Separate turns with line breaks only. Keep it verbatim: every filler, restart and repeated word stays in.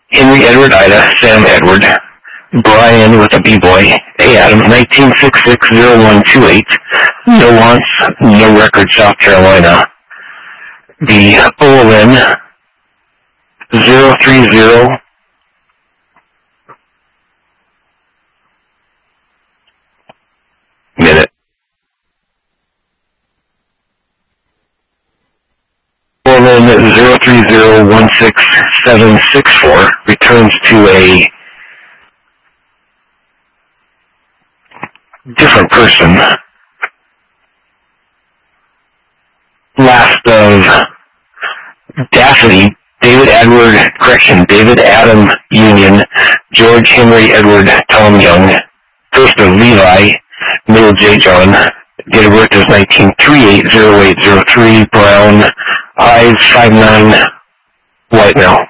Henry Edward Ida, Sam Edward, Brian with a B-boy, A. Adam, nineteen sixty-six oh one two eight, no wants, no record, South Carolina. B. O L N, zero three zero, minute. O L N zero three zero one six seven six four returns to a different person. Last of Daphne, David Edward, correction, David Adam Union, George Henry Edward Tom Young. First of Levi, middle J. John. Date of birth is nineteen thirty-eight, oh eight oh three, Brown, eyes five nine, white male.